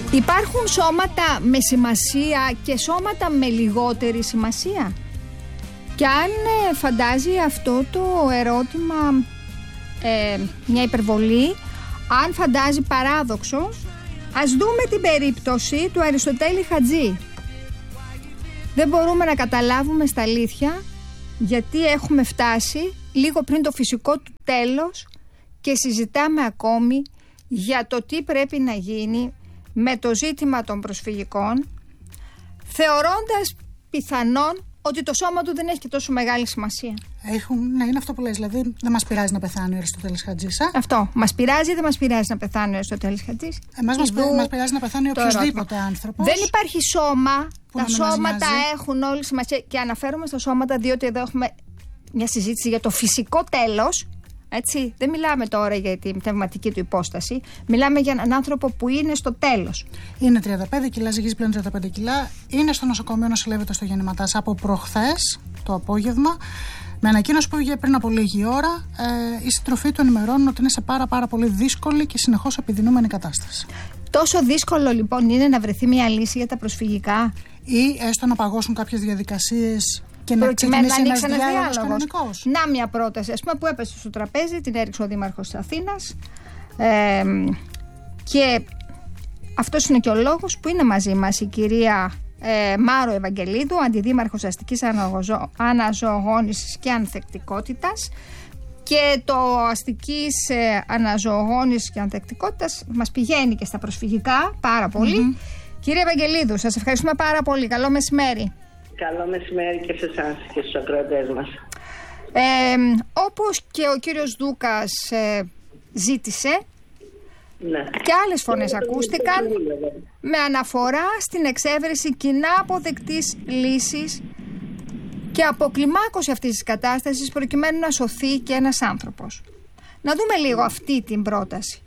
Υπάρχουν σώματα με σημασία και σώματα με λιγότερη σημασία. Και αν φαντάζει αυτό το ερώτημα μια υπερβολή, αν φαντάζει παράδοξο, ας δούμε την περίπτωση του Αριστοτέλη Χατζή. Δεν μπορούμε να καταλάβουμε στα αλήθεια γιατί έχουμε φτάσει λίγο πριν το φυσικό του τέλος και συζητάμε ακόμη για το τι πρέπει να γίνει με το ζήτημα των προσφυγικών, θεωρώντας πιθανόν ότι το σώμα του δεν έχει και τόσο μεγάλη σημασία. Ναι, είναι αυτό που λες. Δηλαδή, δεν μας πειράζει να πεθάνει ο Αριστοτέλης Χατζής. Αυτό. Μας πειράζει ή δεν μας πειράζει να πεθάνει ο Αριστοτέλης Χατζής? Εμάς μας πειράζει να πεθάνει οποιοδήποτε άνθρωπος. Δεν υπάρχει σώμα. Τα σώματα έχουν όλη σημασία. Και αναφέρομαι στα σώματα διότι εδώ έχουμε μια συζήτηση για το φυσικό τέλος. Έτσι, δεν μιλάμε τώρα για την πνευματική του υπόσταση. Μιλάμε για έναν άνθρωπο που είναι στο τέλος. Είναι 35 κιλά, ζυγίζει πλέον 35 κιλά. Είναι στο νοσοκομείο, νοσηλεύεται στο Γεννηματάς από προχθές το απόγευμα. Με ανακοίνωση που βγήκε πριν από λίγη ώρα, οι σύντροφοί του ενημερώνουν ότι είναι σε πάρα πολύ δύσκολη και συνεχώς επιδεινούμενη κατάσταση. Τόσο δύσκολο λοιπόν είναι να βρεθεί μια λύση για τα προσφυγικά, ή έστω να παγώσουν κάποιες διαδικασίες και προκειμένου να ανοίξει ένας διάλογος. Να μια πρόταση, ας πούμε, που έπεσε στο τραπέζι, την έριξε ο Δήμαρχος της Αθήνας. Και αυτός είναι και ο λόγος που είναι μαζί μας η κυρία Μάρο Ευαγγελίδου, αντιδήμαρχος αστικής αναζωογόνησης και ανθεκτικότητας. Και το αστικής αναζωογόνησης και ανθεκτικότητας μας πηγαίνει και στα προσφυγικά πάρα πολύ. Κυρία Ευαγγελίδου, σας ευχαριστούμε πάρα πολύ. Καλό μεσημέρι. Καλό μεσημέρι και σε εσάς και στους ακροατές μας. Όπως και ο κύριος Δούκας ζήτησε, ναι, και άλλες φωνές ακούστηκαν με αναφορά στην εξέβρεση κοινά αποδεκτής λύσης και αποκλιμάκωση αυτής της κατάστασης προκειμένου να σωθεί και ένας άνθρωπος. Να δούμε λίγο αυτή την πρόταση.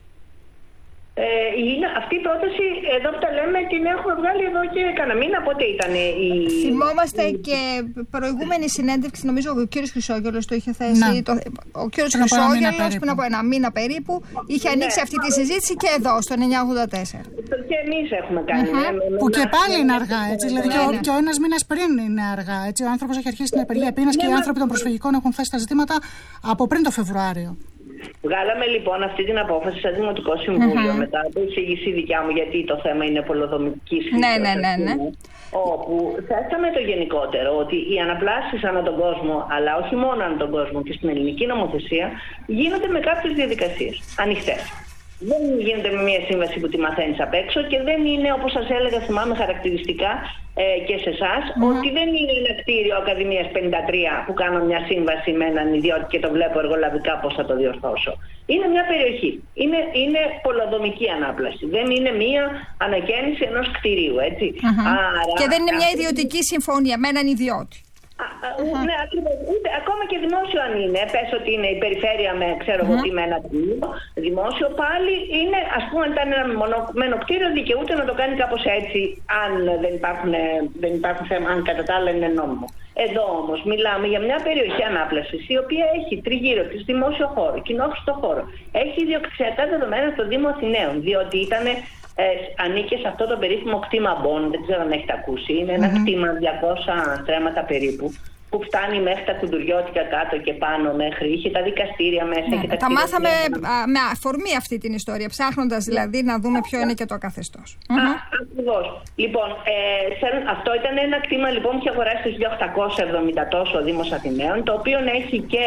Αυτή η πρόταση εδώ που τα λέμε την έχουμε βγάλει εδώ και κανένα μήνα. Πότε ήταν η... Θυμόμαστε και προηγούμενη συνέντευξη, νομίζω ο κύριος Χρυσόγελος το είχε θέσει. Ναι. Ο κύριος Χρυσόγελος πριν από ένα μήνα περίπου είχε ανοίξει αυτή τη συζήτηση και εδώ στο 984. Και εμείς έχουμε κάνει. Που και πάλι είναι αργά, έτσι. Δηλαδή και ο ένας μήνας πριν είναι αργά. Έτσι. Ο άνθρωπος έχει αρχίσει την απεργία πείνας και οι άνθρωποι των προσφυγικών έχουν θέσει τα ζητήματα από πριν το Φεβρουάριο. Βγάλαμε λοιπόν αυτή την απόφαση σαν Δημοτικό Συμβούλιο μετά από εισήγηση δικιά μου, γιατί το θέμα είναι πολεοδομική φύσης. Ναι. Όπου θέσαμε το γενικότερο ότι οι αναπλάσεις ανά τον κόσμο, αλλά όχι μόνο ανά τον κόσμο και στην ελληνική νομοθεσία, γίνονται με κάποιες διαδικασίες ανοιχτές. Δεν γίνεται με μια σύμβαση που τη μαθαίνεις απ' έξω και δεν είναι, όπως σας έλεγα, θυμάμαι χαρακτηριστικά και σε εσάς, ότι δεν είναι ένα κτίριο Ακαδημίας 53 που κάνω μια σύμβαση με έναν ιδιώτη και το βλέπω εργολαβικά πώς θα το διορθώσω. Είναι μια περιοχή. Είναι πολεοδομική ανάπλαση. Δεν είναι μια ανακαίνιση ενός κτιρίου, έτσι. Άρα, και δεν είναι μια ιδιωτική συμφωνία με έναν ιδιώτη. Ναι, ακριβώς. Ακόμα και δημόσιο αν είναι, πες ότι είναι η περιφέρεια με, ξέρω εγώ τι, με ένα τμήμα, δημόσιο πάλι είναι, ας πούμε, αν ήταν ένα μονομένο κτίριο, δικαιούται να το κάνει κάπως έτσι, αν δεν υπάρχουν θέμα, αν κατά τα άλλα είναι νόμιμο. Εδώ όμως μιλάμε για μια περιοχή ανάπλασης η οποία έχει τριγύρω της δημόσιο χώρο, κοινόχρηστο χώρο. Έχει ιδιοκτησιακά δεδομένα στο Δήμο Αθηναίων, διότι ήταν. Ανήκε σε αυτό το περίφημο κτήμα Μπον, δεν ξέρω αν έχετε ακούσει. Είναι ένα κτήμα 200 στρέμματα περίπου, που φτάνει μέχρι τα κουντουριώτικα κάτω και πάνω μέχρι. Είχε τα δικαστήρια μέσα και τα κτίρια. Τα μάθαμε με αφορμή αυτή την ιστορία, ψάχνοντας δηλαδή να δούμε ποιο είναι και το καθεστώς. Ακριβώς. Λοιπόν, αυτό ήταν ένα κτήμα λοιπόν που είχε αγοράσει το 1870 τόσο ο Δήμος Αθηναίων, το οποίο έχει και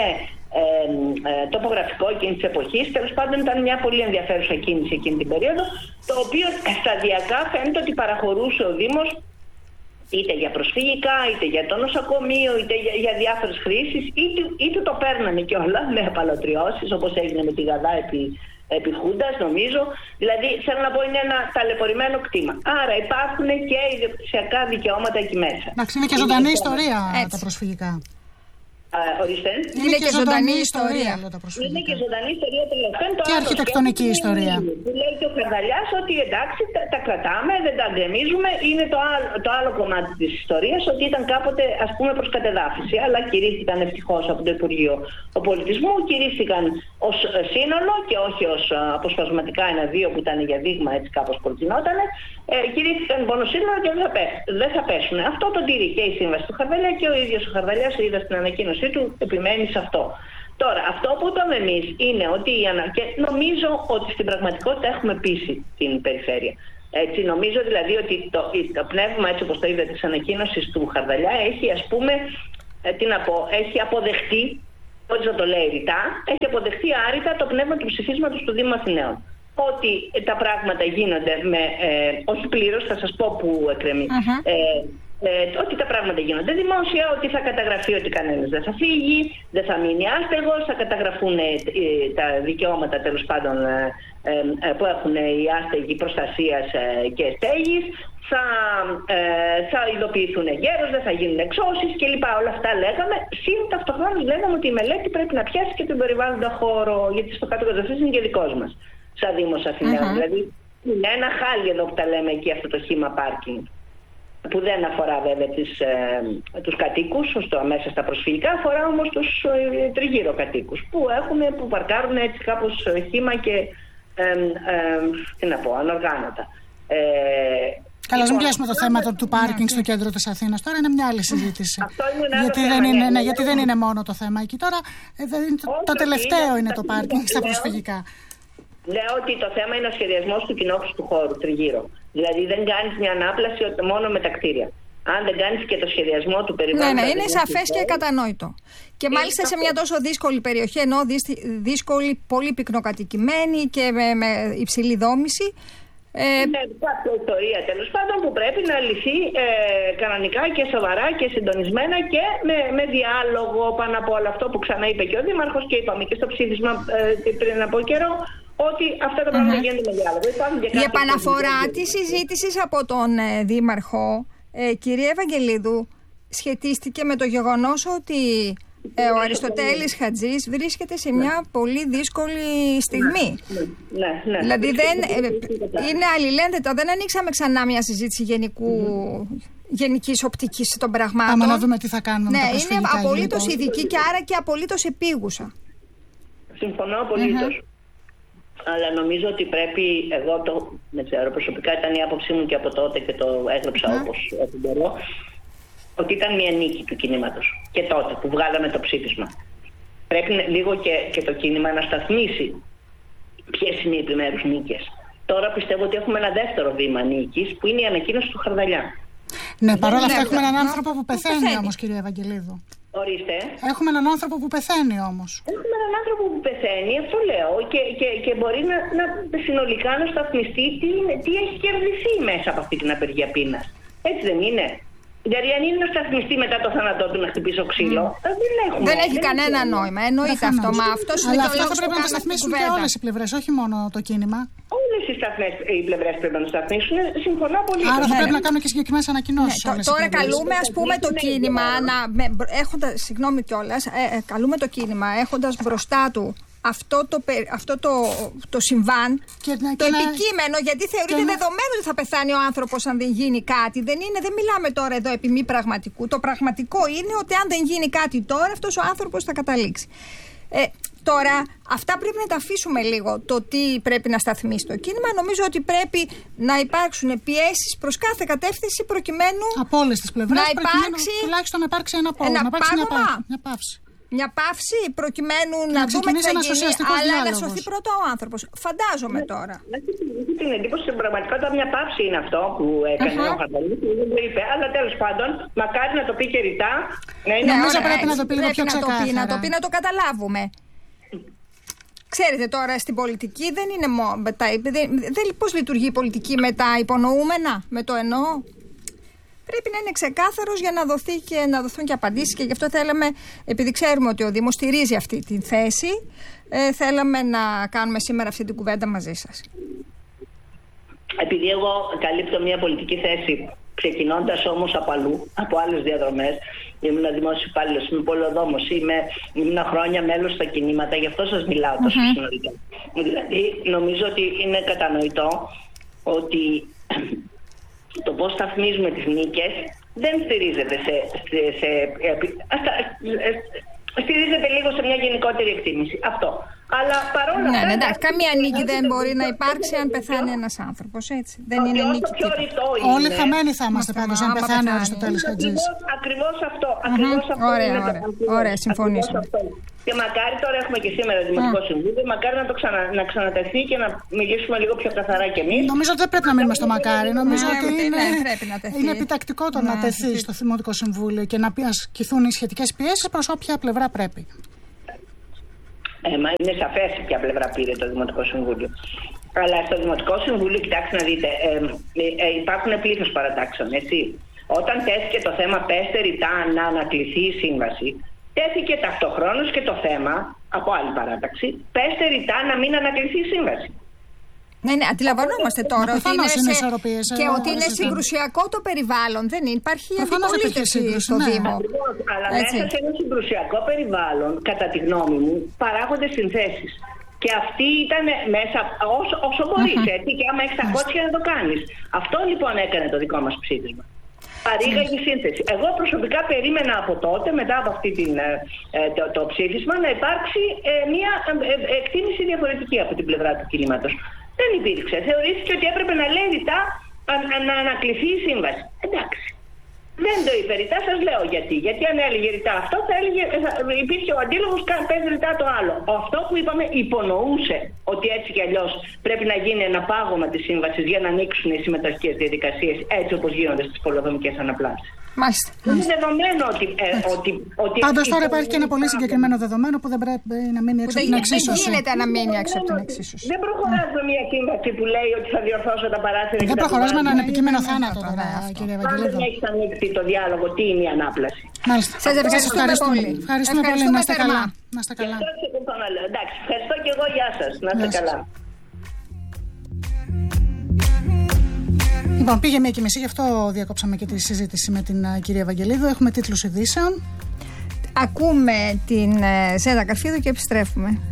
τοπογραφικό εκείνη της εποχής. Τέλος πάντων ήταν μια πολύ ενδιαφέρουσα κίνηση εκείνη την περίοδο, το οποίο σταδιακά φαίνεται ότι παραχωρούσε ο Δήμος είτε για προσφυγικά, είτε για το νοσοκομείο, είτε για διάφορες χρήσεις, είτε το παίρνανε κιόλας με απαλωτριώσεις, όπως έγινε με τη Γαδά επί Χούντας, νομίζω. Δηλαδή, θέλω να πω, είναι ένα ταλαιπωρημένο κτήμα. Άρα υπάρχουν και ιδιοκτησιακά δικαιώματα εκεί μέσα. Εντάξει, είναι και ζωντανή ιστορία τα προσφυγικά. Ορίστε. Είναι και ζωντανή ιστορία. Είναι και ζωντανή ιστορία τελευταία. Και αρχιτεκτονική ιστορία. Που λέει και ο Χαρδαλιάς ότι εντάξει, τα κρατάμε, δεν τα γκρεμίζουμε. Είναι το άλλο κομμάτι της ιστορίας, ότι ήταν κάποτε ας πούμε προς κατεδάφιση, αλλά κηρύχθηκαν ευτυχώς από το Υπουργείο Πολιτισμού, κηρύχθηκαν ως σύνολο και όχι ως αποσπασματικά ένα-δύο που ήταν για δείγμα, έτσι κάπως προτινότανε. Κηρύχθηκαν μόνο σύνολο και δεν θα πέσουν. Αυτό το τήρει και η σύμβαση του Χαρδαλιά και ο ίδιος ο Χαρδαλιάς, είδα στην ανακοίνωσή του, επιμένει σε αυτό. Τώρα, αυτό που είπαμε εμείς είναι ότι και νομίζω ότι στην πραγματικότητα έχουμε πείσει την περιφέρεια. Έτσι, νομίζω δηλαδή ότι το πνεύμα, έτσι όπως το είδα της ανακοίνωσης του Χαρδαλιά, έχει ας πούμε, έχει αποδεχτεί, όχι να το λέει ρητά, έχει αποδεχτεί άρρητα το πνεύμα του ψηφίσματος του Δήμου Αθηναίων. Ότι τα πράγματα γίνονται όχι πλήρως, θα σας πω που εκκρεμεί. Ότι τα πράγματα γίνονται δημόσια, ότι θα καταγραφεί ότι κανένας δεν θα φύγει, δεν θα μείνει άστεγος, θα καταγραφούν τα δικαιώματα τέλος πάντων που έχουν οι άστεγοι προστασίας και στέγης, θα ειδοποιηθούν γέρος, δεν θα γίνουν εξώσεις κλπ. Όλα αυτά λέγαμε. Σύν ταυτοχρόνως λέγαμε ότι η μελέτη πρέπει να πιάσει και τον περιβάλλοντα χώρο, γιατί στο κάτω κατευθύνσεις είναι και δικός μας, σαν Δήμος Αθηναίων. Δηλαδή είναι ένα χάλι εδώ που τα λέμε εκεί, αυτό το χύμα πάρκινγκ, που δεν αφορά βέβαια τους κατοίκους μέσα στα προσφυγικά, αφορά όμως τους τριγύρω κατοίκους που παρκάρουν έτσι κάπως χύμα και ανοργάνωτα. Καλά, μην πιάσουμε το θέμα του πάρκινγκ στο κέντρο της Αθήνας. Τώρα είναι μια άλλη συζήτηση. Γιατί δεν είναι μόνο το θέμα εκεί. Τώρα το τελευταίο είναι το πάρκινγκ στα προσφυγικά. Λέω ότι το θέμα είναι ο σχεδιασμός του κοινόχρηστου χώρου τριγύρω. Δηλαδή δεν κάνεις μια ανάπλαση μόνο με τα κτίρια. Αν δεν κάνεις και το σχεδιασμό του περιβάλλοντος. Ναι, είναι σαφές και κατανόητο. Και μάλιστα σε μια τόσο δύσκολη περιοχή, ενώ δύσκολη, πολύ πυκνοκατοικημένη και με υψηλή δόμηση. Είναι κάποια ιστορία τέλος πάντων που πρέπει να λυθεί κανονικά και σοβαρά και συντονισμένα και με διάλογο πάνω από όλο αυτό που ξαναείπε και ο Δήμαρχος και είπαμε και στο ψήφισμα πριν από καιρό. Ότι αυτά τα πράγματα γίνονται με διάλογο. Η επαναφορά της συζήτησης από τον Δήμαρχο, κυρία Ευαγγελίδου, σχετίστηκε με το γεγονός ότι ο Αριστοτέλης Χατζής βρίσκεται σε μια πολύ δύσκολη στιγμή. Ναι. Δηλαδή είναι αλληλένδετα. Δεν ανοίξαμε ξανά μια συζήτηση γενικής οπτικής των πραγμάτων. Άμα να δούμε τι θα κάνουμε με τα προσφυγικά. Είναι απολύτως ειδική και άρα και απολύτως επίγουσα. Συμφωνώ απολύτως. Αλλά νομίζω ότι πρέπει, δεν ξέρω, προσωπικά ήταν η άποψή μου και από τότε και το έγραψα όπως μπορώ, ότι ήταν μια νίκη του κινήματος. Και τότε που βγάλαμε το ψήφισμα. Πρέπει λίγο και το κίνημα να σταθμίσει ποιες είναι οι επιμέρους νίκες. Τώρα πιστεύω ότι έχουμε ένα δεύτερο βήμα νίκης που είναι η ανακοίνωση του Χαρδαλιά. Ναι, παρόλα αυτά έχουμε έναν άνθρωπο που πεθαίνει όμως, κυρία Ευαγγελίδου. Ορίστε. Έχουμε έναν άνθρωπο που πεθαίνει όμως. Έχουμε έναν άνθρωπο που πεθαίνει, αυτό λέω, και μπορεί να συνολικά να σταθμιστεί τι έχει κερδιθεί μέσα από αυτή την απεργία πείνας. Έτσι δεν είναι? Δηλαδή, αν είναι να σταθμιστεί μετά το θάνατό του να χτυπήσω ξύλο, δεν έχει κανένα νόημα. Εννοείται αυτό. Μα αυτό αλλά αυτό θα πρέπει να το σταθμίσουν και όλες οι πλευρές, όχι μόνο το κίνημα. Όλες οι πλευρές πρέπει να το σταθμίσουν. Συμφωνώ πολύ. Άρα θα πρέπει να κάνουμε και συγκεκριμένες ανακοινώσεις. Τώρα καλούμε, ας πούμε, το κίνημα συγγνώμη κιόλας, καλούμε το κίνημα έχοντας μπροστά του αυτό το συμβάν, το επικείμενο, γιατί θεωρείται δεδομένο ότι θα πεθάνει ο άνθρωπος αν δεν γίνει κάτι. Δεν μιλάμε τώρα εδώ επί μη πραγματικού. Το πραγματικό είναι ότι αν δεν γίνει κάτι τώρα, αυτός ο άνθρωπος θα καταλήξει. Τώρα, αυτά πρέπει να τα αφήσουμε λίγο, το τι πρέπει να σταθμίσει το κίνημα. Νομίζω ότι πρέπει να υπάρξουν πιέσεις προς κάθε κατεύθυνση προκειμένου από όλες τις πλευρές, τουλάχιστον να υπάρξει ένα μια παύση. Μια παύση προκειμένου να δούμε τι θα γίνει, αλλά να σωθεί πρώτα ο άνθρωπος. Φαντάζομαι τώρα. Έχει την εντύπωση στην πραγματικότητα μια παύση είναι αυτό που έκανε ο Χαρδαλιάς. Δεν το είπε, αλλά τέλος πάντων, μακάρι να το πει και ρητά. Νομίζω πρέπει να το πει λίγο πιο ξεκάθαρα. Να το πει, να το καταλάβουμε. Ξέρετε τώρα, στην πολιτική δεν είναι μόνο. Πώς λειτουργεί η πολιτική με τα υπονοούμενα, με το εννοώ. Πρέπει να είναι ξεκάθαρος για να δοθούν και απαντήσεις, και γι' αυτό θέλαμε, επειδή ξέρουμε ότι ο Δήμος στηρίζει αυτή τη θέση, θέλαμε να κάνουμε σήμερα αυτή την κουβέντα μαζί σας. Επειδή εγώ καλύπτω μια πολιτική θέση, ξεκινώντας όμως από αλλού, από άλλες διαδρομές, ήμουν δημόσιος υπάλληλος, είμαι πολεοδόμος, ήμουν χρόνια μέλος στα κινήματα, γι' αυτό σας μιλάω τόσο συνολικά. Δηλαδή, νομίζω ότι είναι κατανοητό ότι το πώς σταθμίζουμε τις νίκες δεν στηρίζεται στηρίζεται λίγο σε μια γενικότερη εκτίμηση. Αυτό. Αλλά παρόλα αυτά. Ναι, εντάξει, καμία νίκη δεν μπορεί να υπάρξει αν πεθάνει ένας άνθρωπος. Έτσι. Δεν είναι νίκη. Όλοι χαμένοι θα είμαστε πάντως αν πεθάνει ο Αριστοτέλης Χατζής. Ακριβώς αυτό. Ωραία, συμφωνήσουμε. Και μακάρι, τώρα έχουμε και σήμερα Δημοτικό Συμβούλιο, μακάρι να ξανατεθεί και να μιλήσουμε λίγο πιο καθαρά κι εμείς. Νομίζω ότι δεν πρέπει να μείνουμε στο μακάρι. Νομίζω ότι είναι επιτακτικό το να τεθεί στο Δημοτικό Συμβούλιο και να ασκηθούν οι σχετικές πιέσεις προς όποια πλευρά πρέπει. Μα είναι σαφές ποια πλευρά πήρε το Δημοτικό Συμβούλιο. Αλλά στο Δημοτικό Συμβούλιο, κοιτάξτε να δείτε, υπάρχουν πλήθος παρατάξεων, έτσι. Όταν τέθηκε το θέμα πέστε ρητά να ανακληθεί η σύμβαση, τέθηκε ταυτοχρόνως και το θέμα, από άλλη παράταξη, πέστε ρητά να μην ανακληθεί η σύμβαση. Ναι, αντιλαμβανόμαστε τώρα ότι είναι συγκρουσιακό το περιβάλλον. Δεν υπάρχει αντιπολίτευση στο Δήμο. Αλλά μέσα σε ένα συγκρουσιακό περιβάλλον, κατά τη γνώμη μου, παράγονται συνθέσεις. Και αυτή ήταν μέσα όσο μπορείς, έτσι, και άμα έχεις τα κότσια να το κάνεις. Αυτό λοιπόν έκανε το δικό μας ψήφισμα. Παρήγαγε σύνθεση. Εγώ προσωπικά περίμενα από τότε, μετά από αυτή το ψήφισμα, να υπάρξει μια εκτίμηση διαφορετική από την πλευρά του κινήματος. Δεν υπήρξε. Θεωρήθηκε ότι έπρεπε να λέει ρητά να ανακληθεί η σύμβαση. Εντάξει. Δεν το είπε ρητά, σας λέω γιατί. Γιατί αν έλεγε ρητά αυτό, υπήρχε ο αντίλογος, παίζει ρητά το άλλο. Αυτό που είπαμε υπονοούσε ότι έτσι κι αλλιώς πρέπει να γίνει ένα πάγωμα της σύμβασης για να ανοίξουν οι συμμετοχικές διαδικασίες έτσι όπως γίνονται στις πολεοδομικές αναπλάσεις. Μάλιστα. Είναι δεδομένο ότι πάντως τώρα υπάρχει και ένα πολύ συγκεκριμένο δεδομένο που δεν πρέπει να μείνει έξω από την εξίσωση. Δεν γίνεται να μείνει έξω από την εξίσωση. Δεν προχωράς με μια σύμβαση που λέει ότι θα διορθώσω τα παράθυρα. Δεν προχωράς με έναν επικείμενο θάνατο τώρα, κύριε Ευαγγελίδου. Αν δεν έχεις ανοίξει το διάλογο, τι είναι η ανάπλαση. Μάλιστα. Σας ευχαριστούμε πολύ. Ευχαριστούμε πολύ. Να είστε καλά. Εντάξει, ευχαριστώ και εγώ. Γεια σας. Να είστε καλά. Λοιπόν, πήγε 1:30, γι' αυτό διακόψαμε και τη συζήτηση με την κυρία Ευαγγελίδου. Έχουμε τίτλους ειδήσεων. Ακούμε την Ζέντα Καρφίδου και επιστρέφουμε.